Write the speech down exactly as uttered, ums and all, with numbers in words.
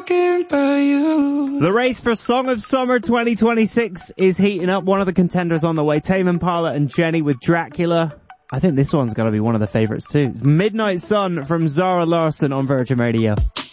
walking by you. The race for Song of Summer twenty twenty-six is heating up. One of the contenders on the way, Tame Impala and Jenny with Dracula. I think this one's got to be one of the favourites too. Midnight Sun from Zara Larsson on Virgin Radio.